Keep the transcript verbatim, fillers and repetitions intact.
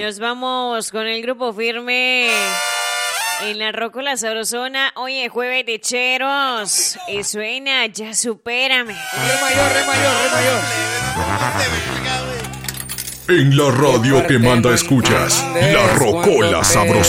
nos vamos con el grupo firme en la Rocola Sabrosona. Oye, jueves de cheros. Y suena Ya Supérame. Re mayor, re mayor, re mayor. En la radio que manda escuchas, la Rocola Sabrosona.